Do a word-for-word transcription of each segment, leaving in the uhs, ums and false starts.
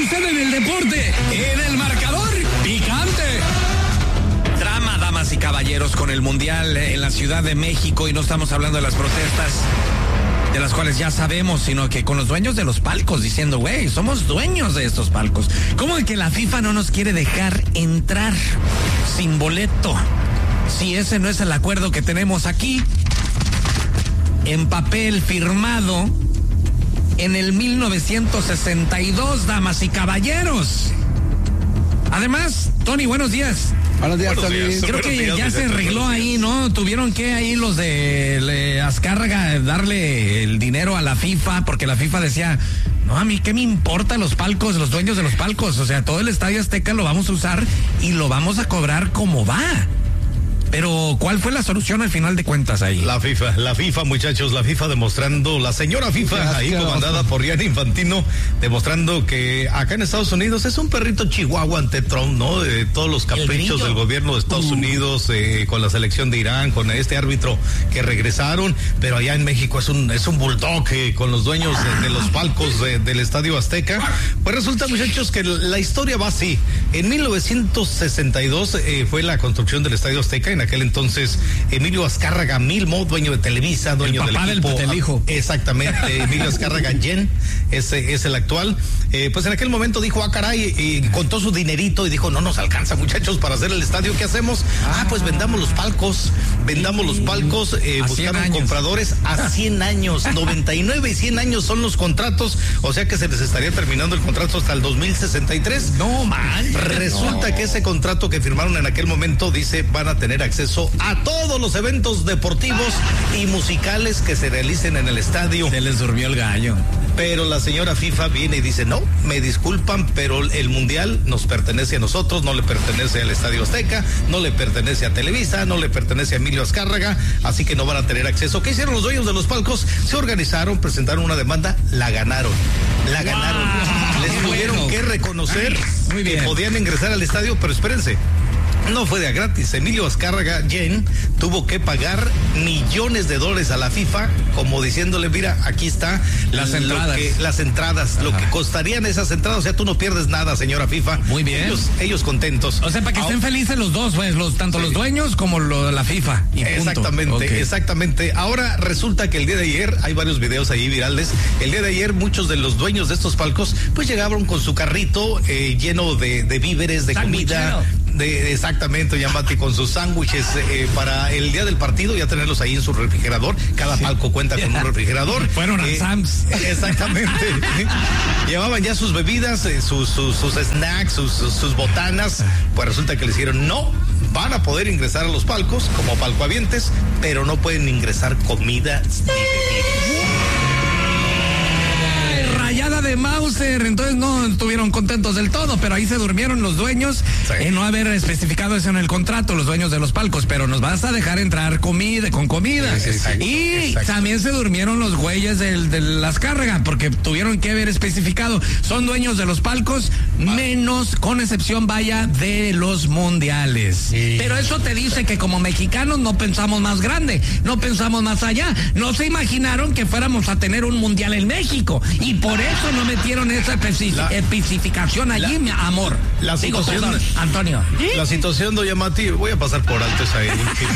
sucede en el deporte, en el marcador picante. Drama, damas y caballeros, con el Mundial en la Ciudad de México, y no estamos hablando de las protestas de las cuales ya sabemos, sino que con los dueños de los palcos diciendo, güey, somos dueños de estos palcos. ¿Cómo de que la FIFA no nos quiere dejar entrar sin boleto? Si ese no es el acuerdo que tenemos aquí, en papel firmado en el mil novecientos sesenta y dos, damas y caballeros. Además, Tony, buenos días. Buenos días, Buenos Tony. días. Creo que Buenos días, ya se Vicente, arregló buenos ahí, días. ¿no? Tuvieron que ahí los de le, Azcárraga darle el dinero a la FIFA, porque la FIFA decía, no, a mí qué me importa los palcos, los dueños de los palcos, o sea, todo el Estadio Azteca lo vamos a usar y lo vamos a cobrar como va. Pero, ¿cuál fue la solución al final de cuentas ahí? La FIFA, la FIFA, muchachos, la FIFA demostrando, la señora FIFA, ahí comandada por Gianni Infantino, demostrando que acá en Estados Unidos es un perrito chihuahua ante Trump, ¿no? De todos los caprichos del gobierno de Estados uh. Unidos, eh, con la selección de Irán, con este árbitro que regresaron, pero allá en México es un es un bulldog eh, con los dueños de, de los palcos de, del Estadio Azteca. Pues resulta, muchachos, que la historia va así. En mil novecientos sesenta y dos eh, fue la construcción del Estadio Azteca. En aquel entonces, Emilio Azcárraga Milmo, dueño de Televisa, dueño el papá del equipo. Del hijo. Exactamente, Emilio Azcárraga Yen, ese es el actual. Eh, pues en aquel momento dijo, ah, caray, y contó su dinerito y dijo, no nos alcanza, muchachos, para hacer el estadio, ¿qué hacemos? Ah, ah pues vendamos los palcos, vendamos los palcos, eh, buscaron compradores a cien años, noventa y nueve y cien años son los contratos, o sea que se les estaría terminando el contrato hasta el dos mil sesenta y tres. No, man. Resulta no. que ese contrato que firmaron en aquel momento dice, van a tener acceso a todos los eventos deportivos y musicales que se realicen en el estadio. Se les durmió el gallo. Pero la señora FIFA viene y dice, no, me disculpan, pero el Mundial nos pertenece a nosotros, no le pertenece al Estadio Azteca, no le pertenece a Televisa, no le pertenece a Emilio Azcárraga, así que no van a tener acceso. ¿Qué hicieron los dueños de los palcos? Se organizaron, presentaron una demanda, la ganaron, la wow. ganaron. Les tuvieron bueno. que reconocer Muy bien. que podían ingresar al estadio, pero espérense. No fue de a gratis. Emilio Azcárraga Yen tuvo que pagar millones de dólares a la FIFA, como diciéndole, mira, aquí está las lo entradas, que, las entradas, lo que costarían esas entradas. O sea, tú no pierdes nada, señora FIFA. Muy bien. Ellos, ellos contentos. O sea, para que Ahora, estén felices los dos, pues, los, tanto sí. los dueños como lo, la FIFA. Y exactamente, okay. exactamente. Ahora resulta que el día de ayer, hay varios videos ahí virales, el día de ayer muchos de los dueños de estos palcos, pues llegaron con su carrito eh, lleno de, de víveres, de comida. De, exactamente, Yamati, con sus sándwiches eh, para el día del partido, ya tenerlos ahí en su refrigerador. Cada sí. palco cuenta con un refrigerador. Fueron a eh, Sam's. Exactamente. Llevaban ya sus bebidas, eh, sus, sus, sus snacks, sus, sus, sus botanas. Pues resulta que le dijeron, no, van a poder ingresar a los palcos como palcohabientes, pero no pueden ingresar comida ni bebidas. Rayada de Mauser, entonces no estuvieron contentos del todo, pero ahí se durmieron los dueños sí. en no haber especificado eso en el contrato, los dueños de los palcos, pero nos vas a dejar entrar comida, con comida. Sí, exacto, y exacto. también se durmieron los güeyes del, de las cargas, porque tuvieron que haber especificado, son dueños de los palcos, ah. menos, con excepción, vaya, de los mundiales. Sí. Pero eso te dice que como mexicanos no pensamos más grande, no pensamos más allá, no se imaginaron que fuéramos a tener un mundial en México, y por eso no metieron esa especific- especificación allí, mi amor. La Digo, situación, perdón, Antonio. La situación, doña Mati, voy a pasar por alto esa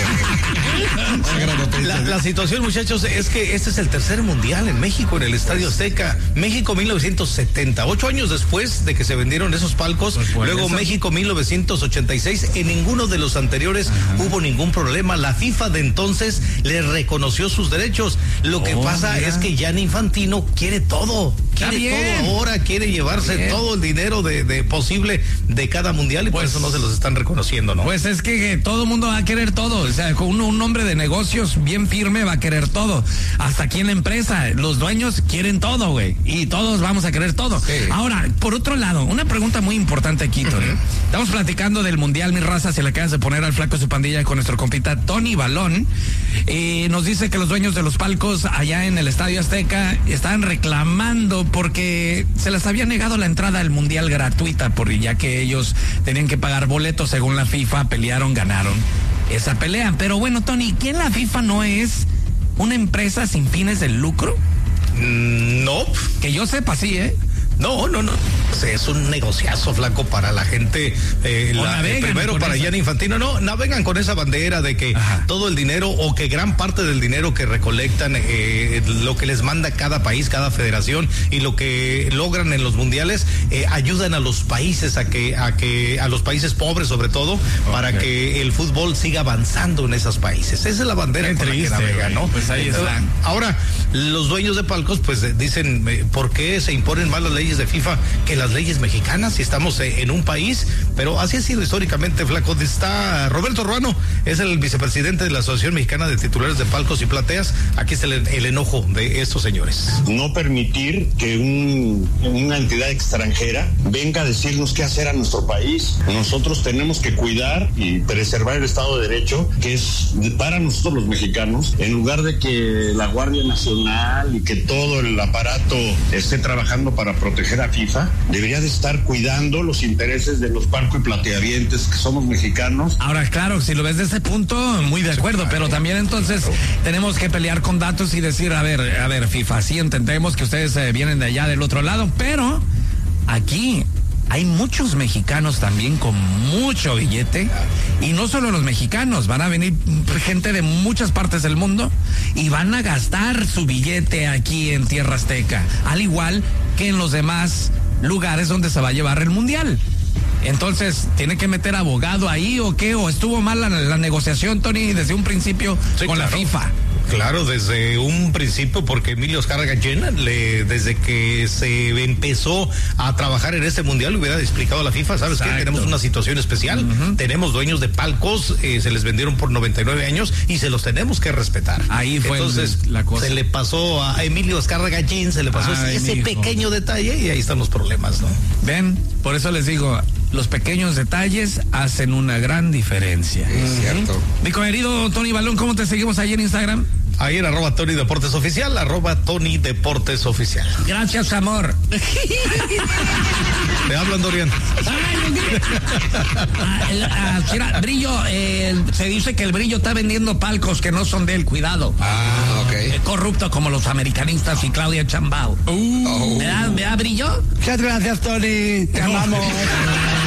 la, la situación, muchachos, es que este es el tercer mundial en México, en el Estadio Azteca. México mil novecientos setenta, ocho años después de que se vendieron esos palcos. Pues bueno, luego eso. México mil novecientos ochenta y seis, en ninguno de los anteriores Ajá. hubo ningún problema. La FIFA de entonces le reconoció sus derechos. Lo que oh, pasa mira. es que Gianni Infantino quiere todo. Quiere todo ahora, quiere llevarse todo el dinero de, de posible de cada mundial y pues, por eso no se los están reconociendo, ¿no? Pues es que, que todo el mundo va a querer todo, o sea, un, un hombre de negocios bien firme va a querer todo, hasta aquí en la empresa, los dueños quieren todo, güey, y todos vamos a querer todo. Sí. Ahora, por otro lado, una pregunta muy importante aquí, Tony. Uh-huh. Estamos platicando del mundial, mi raza, se le acabas de poner al flaco su pandilla con nuestro compita Tony Balón, y nos dice que los dueños de los palcos allá en el Estadio Azteca están reclamando porque se les había negado la entrada al mundial gratuita, por ya que ellos tenían que pagar boletos según la FIFA, pelearon, ganaron esa pelea. Pero bueno, Tony, ¿quién la FIFA no es una empresa sin fines de lucro? No. Que yo sepa, sí, ¿eh? No, no, no. Es un negociazo, flaco, para la gente. Eh, la, eh, primero para Gianni Infantino. No, navegan con esa bandera de que Ajá. todo el dinero o que gran parte del dinero que recolectan, eh, lo que les manda cada país, cada federación y lo que logran en los mundiales, eh, ayudan a los países a que, a que, a los países pobres sobre todo, okay. para que el fútbol siga avanzando en esos países. Esa es la bandera con la que navegan, ¿no? Pues ahí está. Ahora, los dueños de palcos, pues dicen, ¿por qué se imponen más las leyes de FIFA que las leyes mexicanas si estamos en un país? Pero así ha sido históricamente, flaco. Está Roberto Ruano, es el vicepresidente de la Asociación Mexicana de Titulares de Palcos y Plateas. Aquí está el, el enojo de estos señores. No permitir que un, una entidad extranjera venga a decirnos qué hacer a nuestro país. Nosotros tenemos que cuidar y preservar el Estado de Derecho, que es para nosotros los mexicanos, en lugar de que la Guardia Nacional y que todo el aparato esté trabajando para proteger a FIFA, debería de estar cuidando los intereses de los palco y plateavientes que somos mexicanos. Ahora, claro, si lo ves de ese punto, muy de acuerdo, sí, pero también entonces claro. tenemos que pelear con datos y decir, a ver, a ver, FIFA, sí entendemos que ustedes eh, vienen de allá del otro lado, pero aquí hay muchos mexicanos también con mucho billete, y no solo los mexicanos, van a venir gente de muchas partes del mundo y van a gastar su billete aquí en Tierra Azteca, al igual que en los demás lugares donde se va a llevar el mundial. Entonces, ¿tiene que meter abogado ahí o qué? ¿O estuvo mal la, la negociación, Tony, desde un principio sí, con claro. la FIFA? Claro, desde un principio, porque Emilio Azcárraga Gallén, le, desde que se empezó a trabajar en este mundial, le hubiera explicado a la FIFA, ¿sabes qué? Tenemos una situación especial, uh-huh. tenemos dueños de palcos, eh, se les vendieron por noventa y nueve años y se los tenemos que respetar. Ahí fue Entonces, el, la cosa. Se le pasó a Emilio Azcárraga Gallén, se le pasó Ay, ese pequeño detalle y ahí están los problemas, ¿no? Ven, por eso les digo, los pequeños detalles hacen una gran diferencia. Es uh-huh. cierto. Mi querido Tony Balón, ¿cómo te seguimos ahí en Instagram? Ahí en arroba Tony Deportes Oficial, arroba Tony Deportes Oficial. Gracias, amor. Te hablan, Dorian. Ah, mira, Brillo, eh, se dice que el Brillo está vendiendo palcos que no son de él, cuidado. Ah, ok. Es corrupto como los americanistas y Claudia Chambao. Uh. ¿Verdad, ¿Verdad, Brillo? Muchas gracias, Tony. Te amamos.